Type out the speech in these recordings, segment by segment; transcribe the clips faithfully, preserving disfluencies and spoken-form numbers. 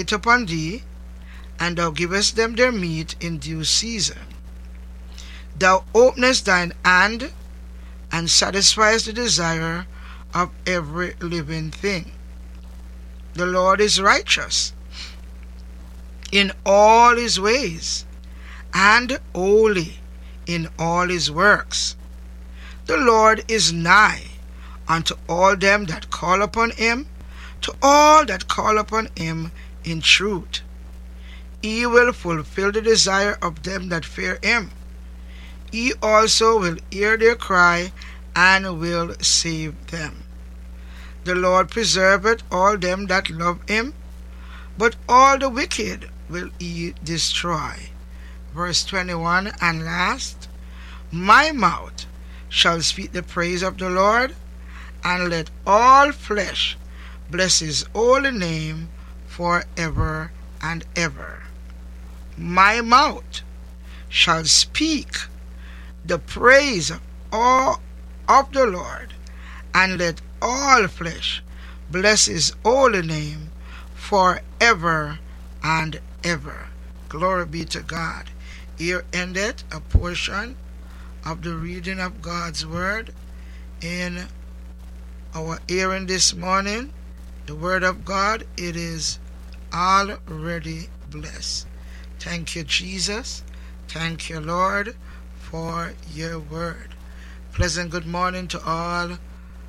wait upon thee, and thou givest them their meat in due season. Thou openest thine hand, and satisfiest the desire of every living thing. The Lord is righteous in all his ways, and holy in all his works. The Lord is nigh unto all them that call upon him, to all that call upon him in truth. He will fulfill the desire of them that fear him. He also will hear their cry, and will save them. The Lord preserveth all them that love him, but all the wicked will he destroy. Verse twenty-one and last, my mouth shall speak the praise of the Lord, and let all flesh bless his holy name forever and ever. My mouth shall speak the praise of all of the Lord, and let all flesh bless his holy name forever and ever. Glory be to God. Here ended a portion of the reading of God's word in our hearing this morning. The word of God, it is already blessed. Thank you, Jesus. Thank you, Lord, for your word. Pleasant good morning to all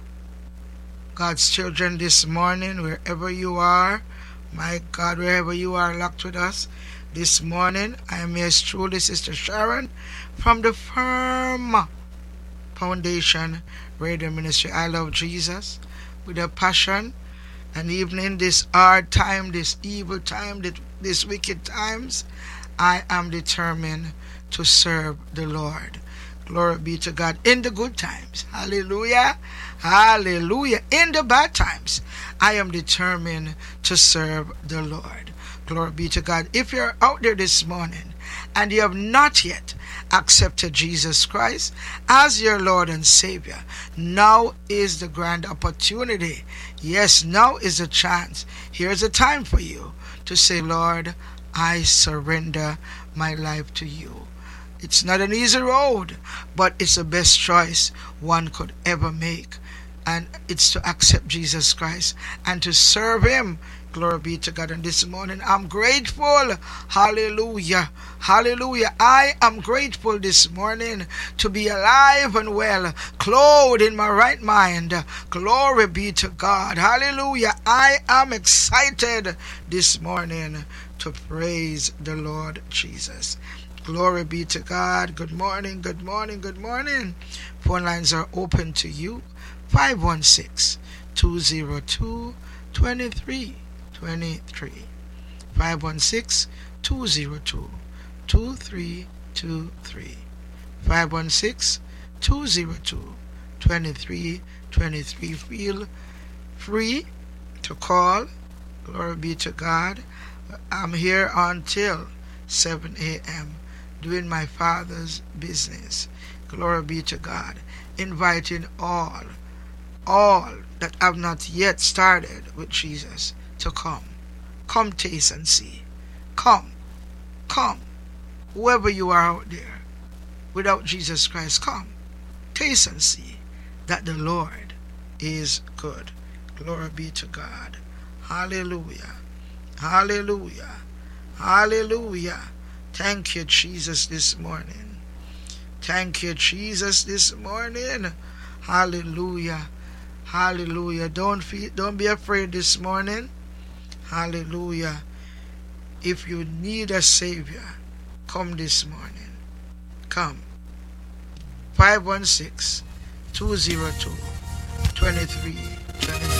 God's children this morning, wherever you are. My God, wherever you are locked with us this morning, I am yours truly, Sister Sharon, from the Firm Foundation Radio Ministry. I love Jesus with a passion, and even in this hard time, this evil time, this wicked times, I am determined to serve the Lord. Glory be to God. In the good times, hallelujah, hallelujah. In the bad times, I am determined to serve the Lord. Glory be to God. If you're out there this morning and you have not yet accepted Jesus Christ as your Lord and Savior, now is the grand opportunity. Yes, now is the chance. Here's a time for you to say, Lord, I surrender my life to you. It's not an easy road, but it's the best choice one could ever make. And it's to accept Jesus Christ and to serve him. Glory be to God. And this morning I'm grateful. Hallelujah. Hallelujah. I am grateful this morning to be alive and well, clothed in my right mind. Glory be to God. Hallelujah. I am excited this morning to praise the Lord Jesus. Glory be to God. Good morning, good morning, good morning. Phone lines are open to you. five one six, two zero two, two three two three. five one six, two zero two, two three two three. five one six, two zero two, two three two three. Feel free to call. Glory be to God. I'm here until seven a.m. doing my Father's business. Glory be to God. Inviting all, all that have not yet started with Jesus to come. Come taste and see. Come, come. Whoever you are out there, without Jesus Christ, come. Taste and see that the Lord is good. Glory be to God. Hallelujah. Hallelujah. Hallelujah. Thank you, Jesus, this morning. Thank you, Jesus, this morning. Hallelujah. Hallelujah. Don't feel, don't be afraid this morning. Hallelujah. If you need a Savior, come this morning. Come. five one six, two zero two, two three two three.